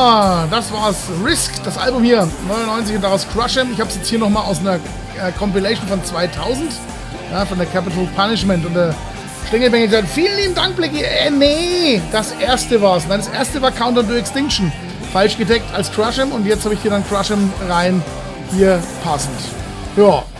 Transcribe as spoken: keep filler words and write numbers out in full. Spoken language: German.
Ja, das war's. Risk, das Album hier, neunundneunzig und daraus Crush 'Em. Ich habe es jetzt hier nochmal aus einer äh, Compilation von zweitausend, ja, von der Capital Punishment. Und der Schlingelbengel gesagt, vielen lieben Dank, Blackie. Äh, nee, das erste war's. Nein, das erste war Countdown to Extinction. Falsch gedeckt als Crush 'Em und jetzt habe ich hier dann Crush 'Em rein, hier passend. Ja.